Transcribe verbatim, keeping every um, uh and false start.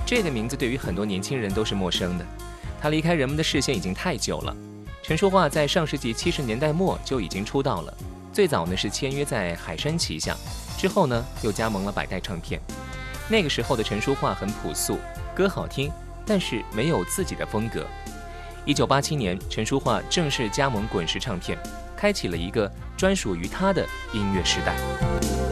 这个名字对于很多年轻人都是陌生的，他离开人们的视线已经太久了。陈淑桦在上世纪七十年代末就已经出道了，最早呢是签约在海山旗下，之后呢又加盟了百代唱片。那个时候的陈淑桦很朴素，歌好听，但是没有自己的风格。一九八七年，陈淑桦正式加盟滚石唱片，开启了一个专属于他的音乐时代。